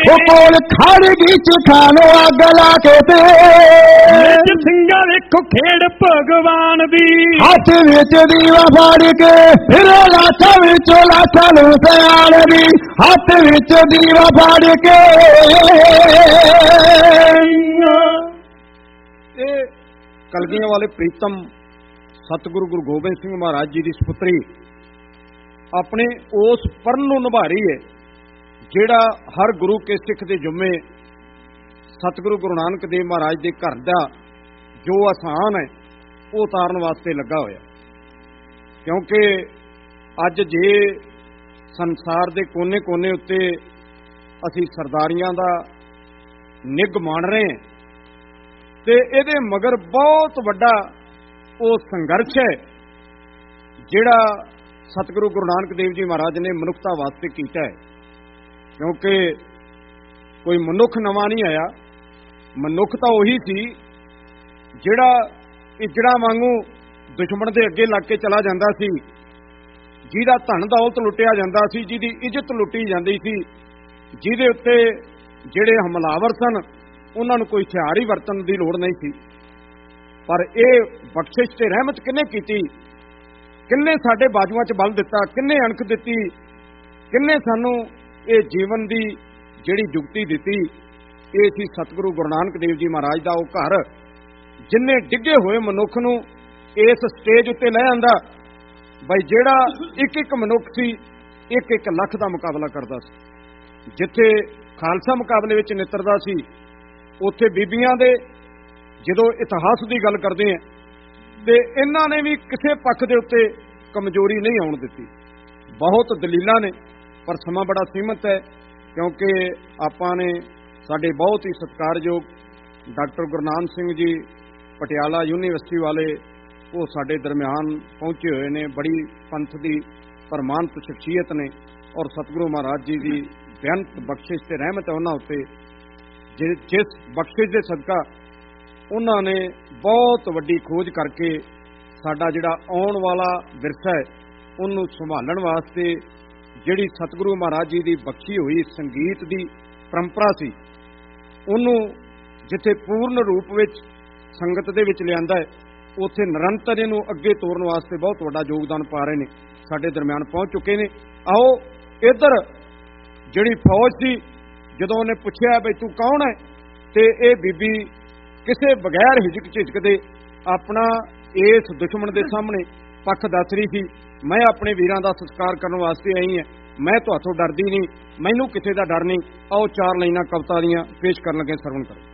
कोल खाड़गी च खानो अग ला के ते ਸਿੰਘਾ ਵੇਖੋ ਖੇਡ भगवान दी हाथ विच दीवा फाड़ के फिर लाशा विचों लाशा नूं सियाण दी हाथ विच दीवा फाड़ के कलगियां वाले प्रीतम सतगुरु गुरु गोबिंद सिंह महाराज जी की सुपुत्री अपने उस परण नूं निभा रही है जिहड़ा हर गुरु के सिख के जुम्मे सतगुरु गुरु नानक देव महाराज के घर का जो आसान है वो उतारन वास्ते लगा होया। क्योंकि अज जे संसार के कोने कोने उत्ते असी सरदारियां दा निग मान रहे हैं ते इहदे मगर बहुत वड्डा वो संघर्ष है जिहड़ा सतगुरु गुरु नानक देव जी महाराज ने मनुखता वास्ते कीता है। क्योंकि कोई मनुख नवा नहीं आया, मनुख तो उही सी जिहड़ा इजड़ा वांगू दुश्मन दे अगे लग के चला जांदा सी, जिहदा धन दौलत लुटिया जांदा सी, जिहदी इज्जत लुटी जांदी सी, जिहदे उत्ते जिहड़े हमलावर सन उन्हां नूं कोई हथियार ही वरतन की लोड़ नहीं सी। पर यह बख्शिश ते रहमत किन्ने कीती, किन्ने साडे बाजुआं च बल दिता, किन्ने अणख दिती, किन्ने सानू ये जीवन की जिहड़ी जुगती दिती, ये सी सतगुरु गुरु नानक देव जी महाराज का वो घर जिन्ने डिगे हुए मनुख नूं इस स्टेज उत्ते लै आंदा बई जिहड़ा एक एक मनुख सी एक एक लख का मुकाबला करता सी। जिथे खालसा मुकाबले विच नितरदा सी उत्थे बीबियां दे जदों इतिहास की गल करते हैं तो इन्हां ने भी किसी पक्ष के उत्ते कमजोरी नहीं आउण दित्ती। बहुत दलीलां ने पर समा बड़ा सीमित है। क्योंकि आपां ने साडे बहुत ही सत्कारयोग डॉक्टर गुरनाम सिंह जी पटियाला यूनीवर्सिटी वाले वो साडे दरम्यान पहुंचे हुए ने, बड़ी पंथ की प्रमाणित शख्सियत ने और सतगुरु महाराज जी की बेअंत बख्शिश ते रहमत है उन्हां उत्ते, जिस बख्शिश के सदका उन्होंने बहुत वड्डी खोज करके साडा जिहड़ा आउण वाला विरसा है उन्होंने संभालण वास्ते जिहड़ी सतगुरु महाराज जी की बख्शी हुई संगीत की परंपरा सी उन्होंने जिथे पूर्ण रूप विच संगत दे विच लिआंदा है उत्थे निरंतर इहनूं अगे तोरन वास्ते बहुत वड्डा योगदान पा रहे हैं, साडे दरम्यान पहुंच चुके हैं। आओ इधर जिहड़ी फौज सी जदों उन्हें पुछया बई तू कौन है ते ये बीबी किसे बगैर हिचक झिझकदे अपना इस दुश्मन के सामने पक्ष दस रही थी, मैं अपने वीरां दा सत्कार करने वास्ते आई है, मैं तुहाथों डरदी नहीं, मैनूं किसी का डर नहीं। आओ चार लाइनां कविता दीआं पेश करन लगे, सरवण करो।